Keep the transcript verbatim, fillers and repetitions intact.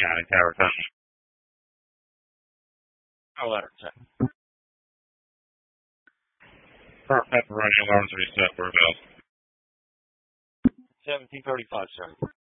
County, Tower County. Oh, letter ten. For pepperoni alarms reset for about seventeen thirty-five, sir.